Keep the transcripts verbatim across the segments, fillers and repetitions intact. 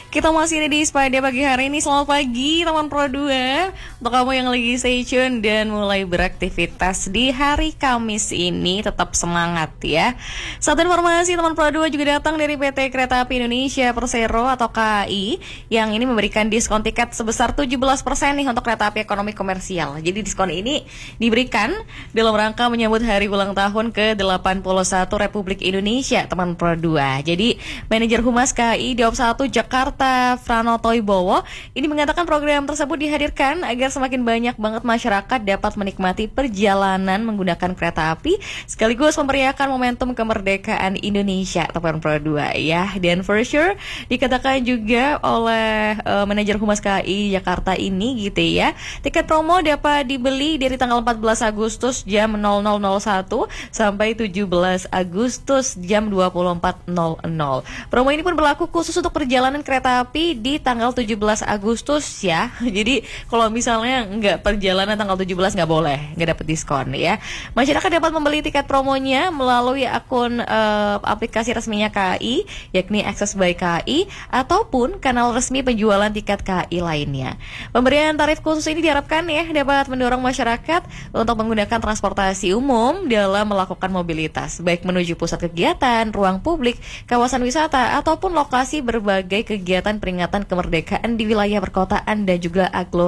Kita masih ada di Spada pagi hari ini. Selamat pagi teman Pro dua. Untuk kamu yang lagi stay tune dan mulai beraktivitas di hari Kamis ini, tetap semangat ya. Satu informasi teman Pro dua juga datang dari P T Kereta Api Indonesia Persero atau K A I, yang ini memberikan diskon tiket sebesar tujuh belas persen nih untuk kereta api ekonomi komersial. Jadi diskon ini diberikan dalam rangka menyambut hari ulang tahun ke delapan puluh satu Republik Indonesia teman Pro dua. Jadi manajer Humas K A I Daob satu Jakarta Pranoto Ibowo ini mengatakan program tersebut dihadirkan agar semakin banyak banget masyarakat dapat menikmati perjalanan menggunakan kereta api sekaligus memeriahkan momentum kemerdekaan Indonesia teman Pro dua ya. Dan for sure dikatakan juga oleh uh, manajer Humas K A I Jakarta ini gitu ya, tiket promo dapat dibeli dari tanggal empat belas Agustus jam nol nol nol satu sampai tujuh belas Agustus jam dua puluh empat nol nol. Promo ini pun berlaku khusus untuk perjalanan kereta api di tanggal tujuh belas Agustus ya. Jadi kalau misalnya nggak perjalanan tanggal tujuh belas nggak boleh, nggak dapat diskon ya. Masyarakat dapat membeli tiket promonya melalui akun uh, aplikasi resminya K A I, yakni Access by K A I, ataupun kanal resmi penjualan tiket K A I lainnya. Pemberian tarif khusus ini diharapkan ya dapat mendorong masyarakat untuk menggunakan transportasi umum dalam melakukan mobilitas, baik menuju pusat kegiatan, ruang publik, kawasan wisata, ataupun lokasi berbagai kegiatan peringatan kemerdekaan di wilayah perkotaan dan juga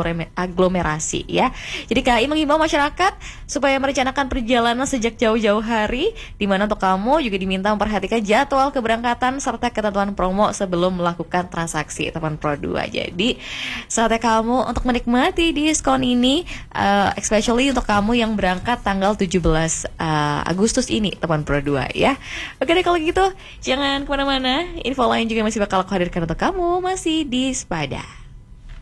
aglomerasi ya. Jadi K A I menghimbau masyarakat supaya merencanakan perjalanan sejak jauh-jauh hari, di mana untuk kamu juga diminta memperhatikan jadwal keberangkatan serta ketentuan promo sebelum melakukan transaksi teman Pro dua. Jadi saatnya kamu untuk menikmati diskon ini, uh, especially untuk kamu yang berangkat tanggal tujuh belas uh, Agustus ini teman Pro dua ya. Oke deh kalau gitu jangan kemana-mana, info lain juga masih bakal aku hadirkan untuk kamu masih di Spada.